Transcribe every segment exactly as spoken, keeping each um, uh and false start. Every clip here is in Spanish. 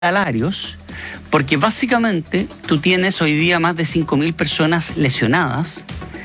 hospitalarios, porque básicamente tú tienes hoy día más de cinco mil personas lesionadas,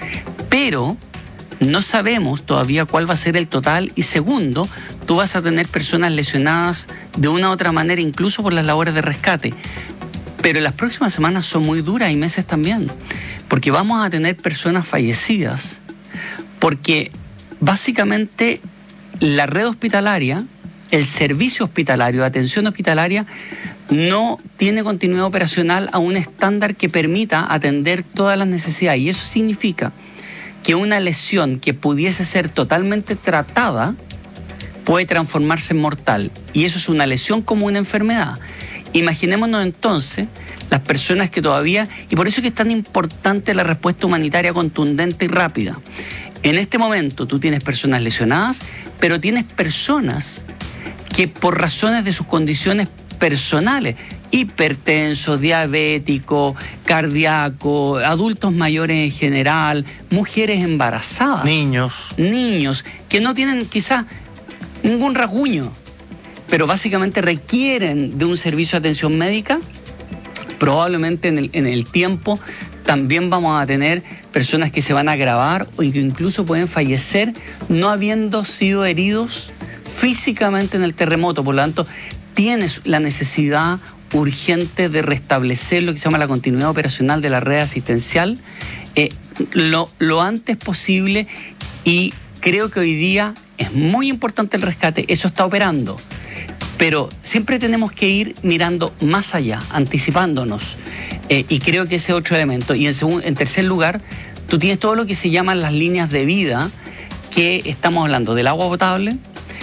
pero no sabemos todavía cuál va a ser el total, y segundo, tú vas a tener personas lesionadas de una u otra manera, incluso por las labores de rescate. Pero las próximas semanas son muy duras y meses también, porque vamos a tener personas fallecidas, porque básicamente la red hospitalaria, el servicio hospitalario, de atención hospitalaria, no tiene continuidad operacional a un estándar que permita atender todas las necesidades. Y eso significa que una lesión que pudiese ser totalmente tratada puede transformarse en mortal. Y eso es una lesión como una enfermedad. Imaginémonos entonces las personas que todavía... Y por eso es que es tan importante la respuesta humanitaria contundente y rápida. En este momento tú tienes personas lesionadas, pero tienes personas que por razones de sus condiciones personales, hipertenso, diabético, cardíaco, adultos mayores en general, mujeres embarazadas, niños, niños que no tienen quizás ningún rasguño, pero básicamente requieren de un servicio de atención médica. Probablemente en el, en el tiempo también vamos a tener personas que se van a agravar o que incluso pueden fallecer no habiendo sido heridos físicamente en el terremoto. Por lo tanto, tienes la necesidad urgente de restablecer lo que se llama la continuidad operacional de la red asistencial eh, lo, lo antes posible, y creo que hoy día es muy importante el rescate. Eso está operando, pero siempre tenemos que ir mirando más allá, anticipándonos, eh, y creo que ese es otro elemento. Y en, segundo, en tercer lugar, tú tienes todo lo que se llaman las líneas de vida, que estamos hablando del agua potable,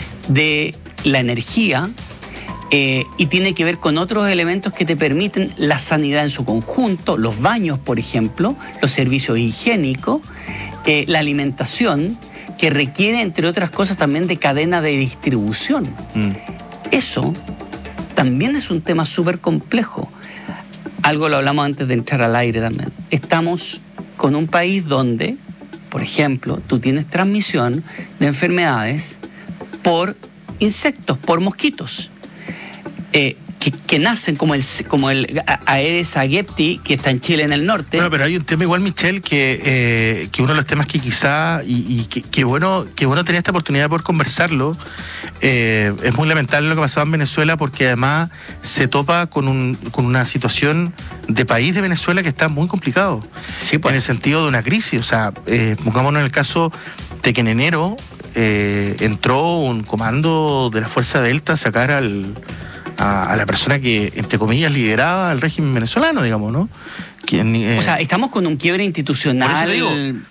de la energía, eh, y tiene que ver con otros elementos que te permiten la sanidad en su conjunto, los baños, por ejemplo, los servicios higiénicos, eh, la alimentación, que requiere, entre otras cosas, también de cadena de distribución. Mm. Eso también es un tema súper complejo. Algo lo hablamos antes de entrar al aire también. Estamos con un país donde, por ejemplo, tú tienes transmisión de enfermedades por insectos, por mosquitos, eh, que, que nacen como el, como el Aedes aegypti, que está en Chile, en el norte. Bueno, pero hay un tema igual, Michelle, que, eh, que uno de los temas que quizá, y, y que, que, bueno, que bueno tener esta oportunidad de poder conversarlo, eh, es muy lamentable lo que ha pasado en Venezuela, porque además se topa con, un, con una situación de país de Venezuela que está muy complicado, sí, pues, en el sentido de una crisis. O sea, eh, pongámonos en el caso de que en enero Eh, entró un comando de la Fuerza Delta a sacar al, a, a la persona que, entre comillas, lideraba el régimen venezolano, digamos, ¿no? Quien, eh, o sea, estamos con un quiebre institucional. Digo,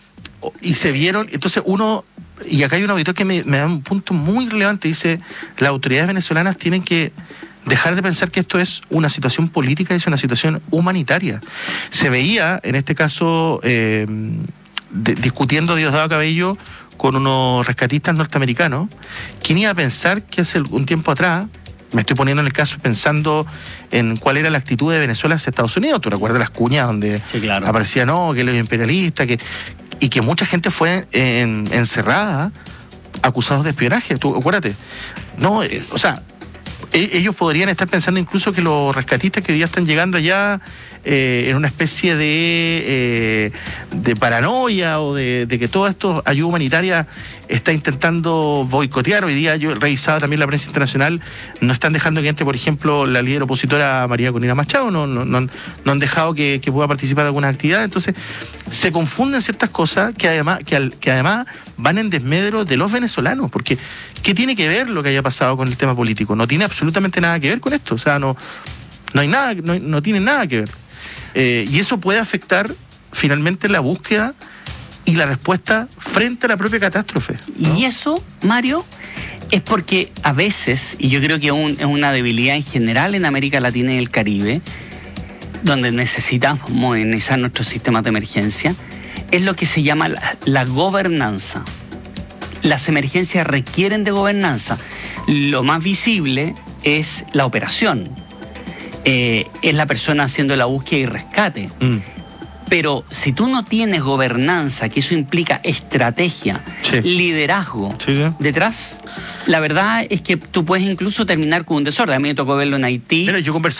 y se vieron, entonces uno, y acá hay un auditor que me, me da un punto muy relevante, dice, las autoridades venezolanas tienen que dejar de pensar que esto es una situación política, es una situación humanitaria. Se veía, en este caso, eh, de, discutiendo Diosdado Cabello con unos rescatistas norteamericanos. ¿Quién iba a pensar que hace un tiempo atrás, me estoy poniendo en el caso pensando en cuál era la actitud de Venezuela hacia Estados Unidos? ¿Tú recuerdas las cuñas donde sí, claro, aparecía, no, que los imperialistas, que, y que mucha gente fue en, encerrada, acusados de espionaje? Tú acuérdate. No, eh, o sea, ellos podrían estar pensando incluso que los rescatistas que hoy día están llegando allá eh, en una especie de, eh, de paranoia, o de, de que todo esto, ayuda humanitaria, está intentando boicotear. Hoy día yo revisaba también la prensa internacional, no están dejando que entre, por ejemplo, la líder opositora María Corina Machado, no, no, no, no han dejado que, que pueda participar de algunas actividades. Entonces se confunden ciertas cosas que además, que, al, que además van en desmedro de los venezolanos, porque ¿qué tiene que ver lo que haya pasado con el tema político? No tiene absolutamente nada que ver con esto. O sea, no, no hay nada, no, no tiene nada que ver. Eh, y eso puede afectar finalmente la búsqueda y la respuesta frente a la propia catástrofe, ¿no? Y eso, Mario, es porque a veces, y yo creo que un, es una debilidad en general en América Latina y el Caribe, donde necesitamos modernizar nuestros sistemas de emergencia, es lo que se llama la, la gobernanza. Las emergencias requieren de gobernanza. Lo más visible es la operación. Eh, es la persona haciendo la búsqueda y rescate. Mm. Pero si tú no tienes gobernanza, que eso implica estrategia, Sí. liderazgo Sí, sí. detrás, la verdad es que tú puedes incluso terminar con un desorden. A mí me tocó verlo en Haití. Mira, yo conversaba